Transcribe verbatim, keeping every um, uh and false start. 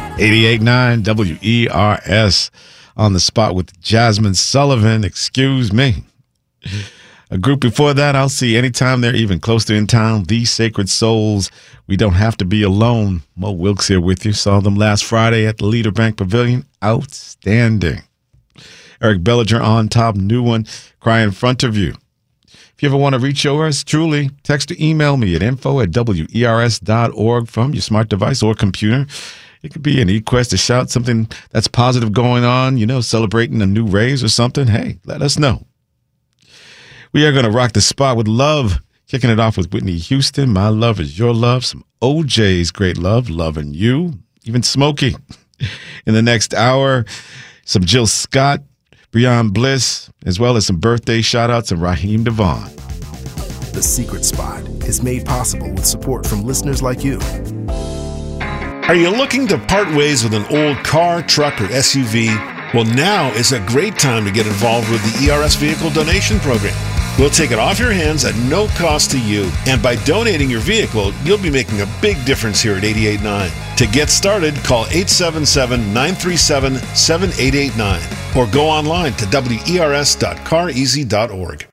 eighty-eight point nine W E R S on the spot with Jasmine Sullivan. Excuse me. A group before that, I'll see anytime they're even close to in town. These Sacred Souls. We Don't Have to Be Alone. Mo Wilkes here with you. Saw them last Friday at the Leader Bank Pavilion. Outstanding. Eric Bellinger on top. New one. Cry in Front of You. If you ever want to reach yours, truly, text or email me at info at W E R S dot org from your smart device or computer. It could be an e-quest, a shout, something that's positive going on, you know, celebrating a new raise or something. Hey, let us know. We are going to rock the spot with Love, kicking it off with Whitney Houston. My Love Is Your Love. Some O J's Great Love, Loving You. Even Smokey. In the next hour, some Jill Scott, Breon Bliss, as well as some birthday shout-outs and Raheem Devon. The Secret Spot is made possible with support from listeners like you. Are you looking to part ways with an old car, truck, or S U V? Well, now is a great time to get involved with the E R S Vehicle Donation Program. We'll take it off your hands at no cost to you. And by donating your vehicle, you'll be making a big difference here at eighty-eight point nine. To get started, call eight seven seven, nine three seven, seven eight eight nine or go online to W E R S dot car easy dot org.